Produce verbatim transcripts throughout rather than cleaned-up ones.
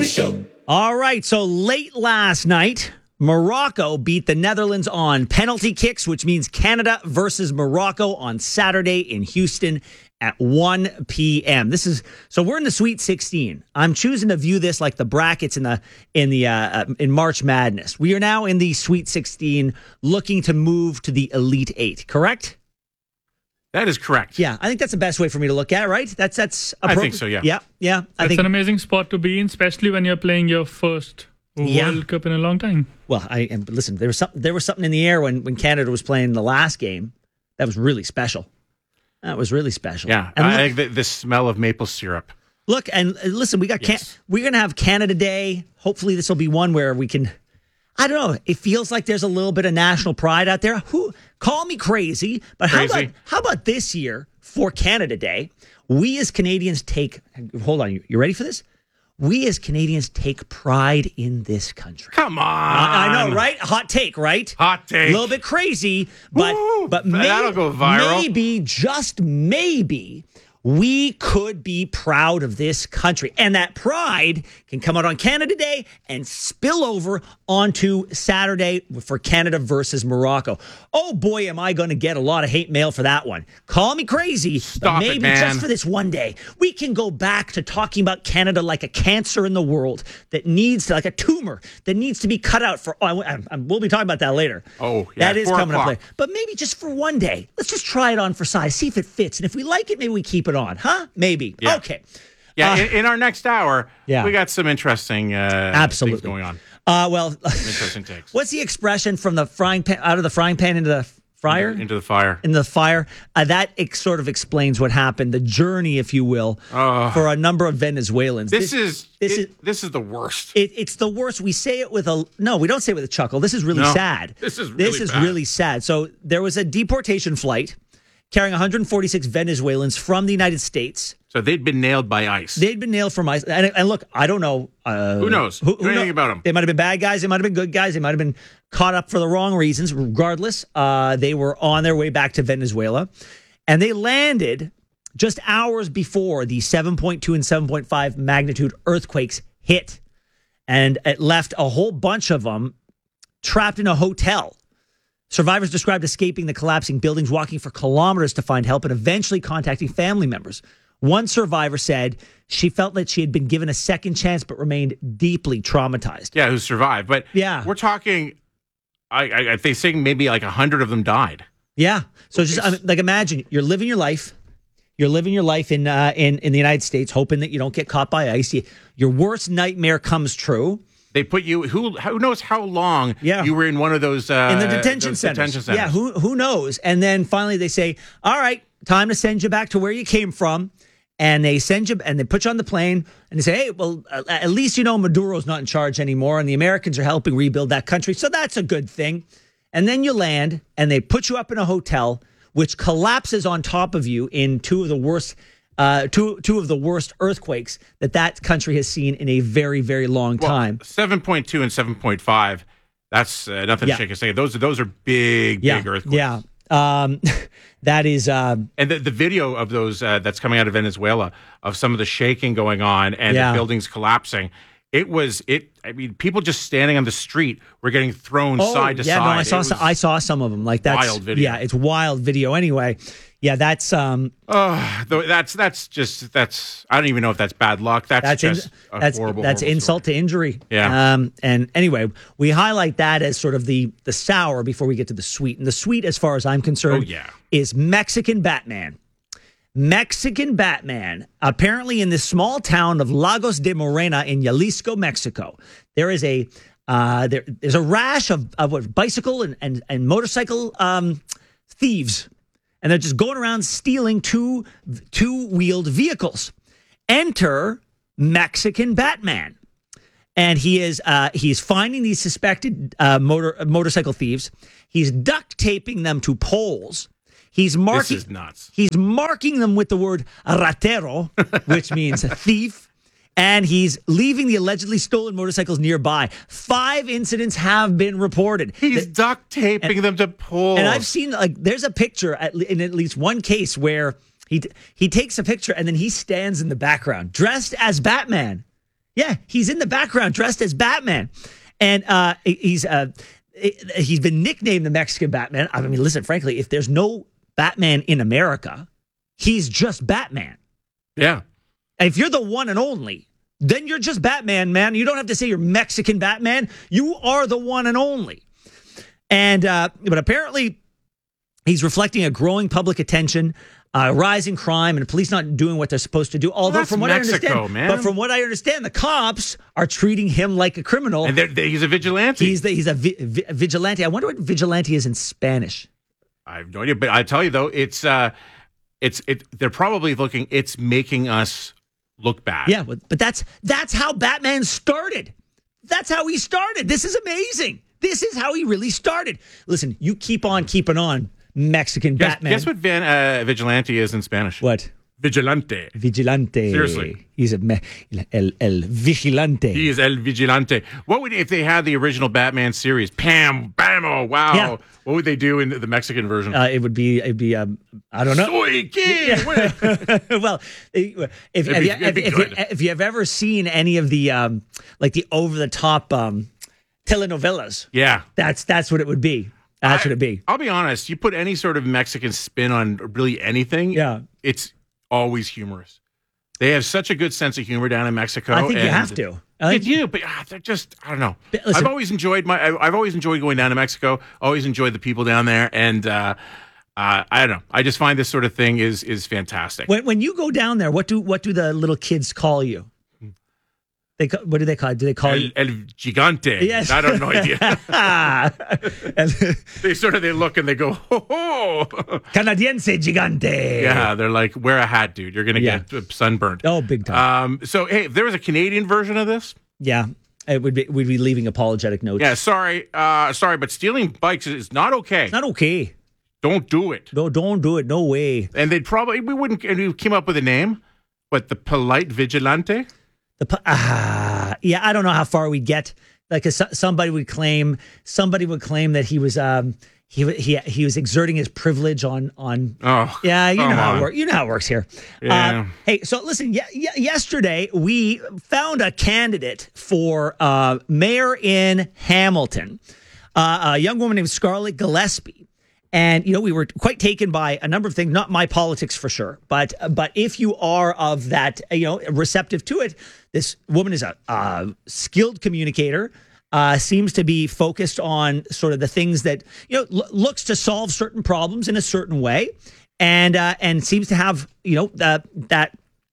Show. All right, so late last night, Morocco beat the Netherlands on penalty kicks, which means Canada versus Morocco on Saturday in Houston at one p.m. This is so we're in the Sweet sixteen. I'm choosing to view this like the brackets in the in the uh, in March Madness. We are now in the Sweet sixteen, looking to move to the Elite Eight. Correct? That is correct. Yeah, I think that's the best way for me to look at it, right? That's that's. I think so. Yeah. Yeah, yeah. I It's think an amazing spot to be in, especially when you're playing your first Yeah. World Cup in a long time. Well, I and listen. There was some, there was something in the air when when Canada was playing the last game that was really special. That was really special. Yeah, And I look, think the, the smell of maple syrup. look and uh, listen. We got Yes. can, we're gonna have Canada Day. Hopefully, this will be one where we can. I don't know. It feels like there's a little bit of national pride out there. Who call me crazy, but how Crazy. about how about this year for Canada Day? We as Canadians take. Hold on, you, you ready for this? We as Canadians take pride in this country. Come on. I, I know, right? Hot take, right? Hot take. A little bit crazy, but Woo! but That'll may- go viral. maybe, just maybe, we could be proud of this country. And that pride can come out on Canada Day and spill over onto Saturday for Canada versus Morocco. Oh boy, am I going to get a lot of hate mail for that one. Call me crazy, Stop but it, maybe man. just for this one day, we can go back to talking about Canada like a cancer in the world that needs to, like a tumor that needs to be cut out for. Oh, I, I, we'll be talking about that later. Oh, yeah, that is four coming up o'clock. later. But maybe just for one day, let's just try it on for size, see if it fits, and if we like it, maybe we keep it on, huh? Maybe. Yeah. Okay. Yeah, Uh, in, in our next hour, yeah. we got some interesting uh, Absolutely. things going on. Uh, well, Interesting takes. what's the expression from the frying pan out of the frying pan into the fryer? Into the fire. in the fire. Uh, that ex- sort of explains what happened, the journey, if you will, Uh, for a number of Venezuelans. This, is this it- is this is the worst. it, it's the worst. We say it with a no. We don't say it with a chuckle. This is really No, sad. this is this really is bad. really sad. So there was a deportation flight carrying one hundred forty-six Venezuelans from the United States. So they'd been nailed by ice. They'd been nailed from ICE. And, and look, I don't know. Uh, Who knows? Who knows anything about 'em? They might have been bad guys. They might have been good guys. They might have been caught up for the wrong reasons. Regardless, uh, they were on their way back to Venezuela. And they landed just hours before the seven point two and seven point five magnitude earthquakes hit. And it left a whole bunch of them trapped in a hotel. Survivors described escaping the collapsing buildings, walking for kilometers to find help, and eventually contacting family members. One survivor said she felt that she had been given a second chance but remained deeply traumatized. Yeah, who survived. But Yeah. we're talking, I, I, they say maybe like a hundred of them died. Yeah. So just I mean, like imagine you're living your life. You're living your life in uh, in in the United States, hoping that you don't get caught by ice. You, your worst nightmare comes true. They put you, who who knows how long Yeah. you were in one of those uh, in the detention those centers. detention centers. Yeah, who who knows? And then finally they say, "All right, time to send you back to where you came from." And they send you, and they put you on the plane, and they say, "Hey, well, uh, at least you know Maduro's not in charge anymore, and the Americans are helping rebuild that country, so that's a good thing." And then you land, and they put you up in a hotel, which collapses on top of you in two of the worst, uh, two two of the worst earthquakes that that country has seen in a very very long Well, time. seven point two and seven point five, that's uh, nothing Yeah. to shake a stick. Those, are- those are big, Yeah, big earthquakes. yeah. Um, that is. Uh, And the, the video of those uh, that's coming out of Venezuela of some of the shaking going on and Yeah. the buildings collapsing. It was it. I mean, people just standing on the street were getting thrown side to yeah, side. no, I saw It some, was- I saw some of them. Like that's wild video. Yeah, it's wild video. Anyway, yeah, that's um, Oh, though that's that's just that's. I don't even know if that's bad luck. That's, that's in, just a that's horrible. that's horrible insult story. to injury. Yeah. Um, and anyway, we highlight that as sort of the the sour before we get to the sweet. And the sweet, as far as I'm concerned, Oh, yeah. is Mexican Batman. Mexican Batman, apparently in this small town of Lagos de Morena in Jalisco, Mexico, there is a uh, there, there's a rash of, of what, bicycle and, and, and motorcycle um, thieves, and they're just going around stealing two two-wheeled vehicles. Enter Mexican Batman. And he is uh, he's finding these suspected uh, motor motorcycle thieves. He's duct taping them to poles. He's marking. This is nuts. He's marking them with the word ratero, which means thief. And he's leaving the allegedly stolen motorcycles nearby. Five incidents have been reported. He's duct taping them to poles. And I've seen, like, there's a picture at, in at least one case where he he takes a picture and then he stands in the background dressed as Batman. Yeah, he's in the background dressed as Batman. And uh, he's uh, he's been nicknamed the Mexican Batman. I mean, listen, frankly, if there's no Batman in America, he's just Batman. Yeah. If you're the one and only, then you're just Batman, man. You don't have to say you're Mexican Batman. You are the one and only. And uh, but apparently, he's reflecting a growing public attention, uh, rising crime, and police not doing what they're supposed to do. Although, well, from what Mexico, I understand, man. but from what I understand, the cops are treating him like a criminal. And they're, they're, he's a vigilante. He's the, he's a vi- vi- vigilante. I wonder what vigilante is in Spanish. I have no idea, but I tell you though, it's uh, it's it. They're probably looking. It's making us look bad. Yeah, but, but that's that's how Batman started. That's how he started. This is amazing. This is how he really started. Listen, you keep on keeping on, Mexican Guess, Batman. guess what Van, uh, vigilante is in Spanish? What? Vigilante. Vigilante. Seriously. He's a me- el, el vigilante. He is El Vigilante. What would, if they had the original Batman series? Pam, bam, wow. Yeah. What would they do in the Mexican version? Uh, it would be, it'd be, um, I don't know. Soy que. Well, if if, It'd be- if, it'd be if, you, good. if you have ever seen any of the um, like the over the top um, telenovelas, Yeah. that's that's what it would be. That's I- what it'd be. I'll be honest. You put any sort of Mexican spin on really anything, Yeah. it's always humorous. They have such a good sense of humor down in Mexico. I think you and have to. I They think- do, but ah, they're just, I don't know. But listen- I've always enjoyed my, I- I've always enjoyed going down to Mexico. Always enjoyed the people down there. And uh, uh, I don't know. I just find this sort of thing is is fantastic. When when you go down there, what do what do the little kids call you? They ca- what do they call? Do they call El, you? El Gigante. Yes. I don't know idea. And- They sort of, they look and they go, ho, ho. Canadiense gigante. Yeah, they're like, wear a hat, dude. You're going to Yeah. get sunburned. Oh, big time. Um, so, hey, if there was a Canadian version of this, Yeah, it would be. We'd be leaving apologetic notes. yeah, sorry, uh, sorry, but stealing bikes is not okay. It's not okay. Don't do it. No, don't do it. No way. And they'd probably, we wouldn't, and we came up with a name, but the polite vigilante. The pu- ah, yeah, I don't know how far we get. Like a, somebody would claim, somebody would claim that he was, um, he wa- he he was exerting his privilege on on. Oh, Yeah, you know come how it on. works. You know how it works here. Yeah. Uh, hey, so listen. Y- y- yesterday we found a candidate for uh, mayor in Hamilton, uh, a young woman named Scarlett Gillespie. And, you know, we were quite taken by a number of things, not my politics for sure, but but if you are of that, you know, receptive to it, this woman is a uh, skilled communicator, uh, seems to be focused on sort of the things that, you know, l- looks to solve certain problems in a certain way, and uh, and seems to have, you know, uh, that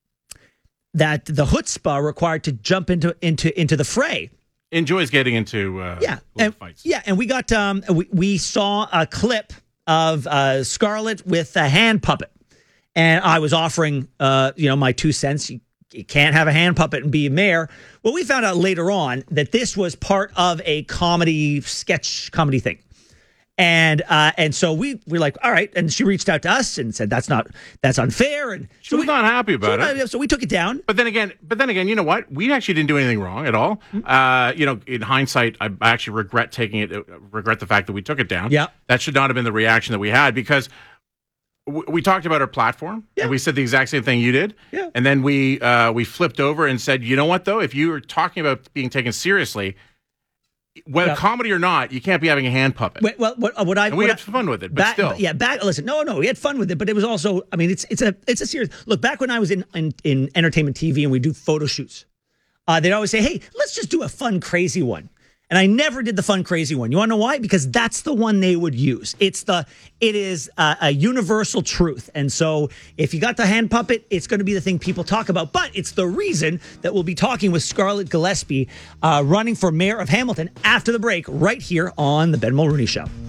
that the chutzpah required to jump into into into the fray. Enjoys getting into uh, Yeah, little and, fights. yeah, and we got um we, we saw a clip of uh, Scarlett with a hand puppet, and I was offering uh you know my two cents. You, you can't have a hand puppet and be a mayor. Well, we found out later on that this was part of a comedy sketch comedy thing. And uh, and so we we're like, all right. And she reached out to us and said that's not that's unfair. And She so was we, not happy about so, it. uh, so we took it down. But then again, but then again, you know what? We actually didn't do anything wrong at all. Uh, you know, in hindsight, I actually regret taking it. uh, Regret the fact that we took it down. Yeah. That should not have been the reaction that we had, because w- we talked about our platform Yeah. and we said the exact same thing you did. Yeah. And then we uh, we flipped over and said, you know what though? If you were talking about being taken seriously, whether Yeah. comedy or not, you can't be having a hand puppet. Wait, well, what, what I and we what had I- fun with it, but back, still. yeah, back. Listen, no, no, we had fun with it, but it was also. I mean, it's it's a it's a serious look. Back when I was in in, in entertainment T V and we do photo shoots, uh, they'd always say, "Hey, let's just do a fun, crazy one." And I never did the fun, crazy one. You want to know why? Because that's the one they would use. It's the it is a, a universal truth. And so, if you got the hand puppet, it's going to be the thing people talk about. But it's the reason that we'll be talking with Scarlett Gillespie, uh, running for mayor of Hamilton after the break, right here on the Ben Mulrooney Show.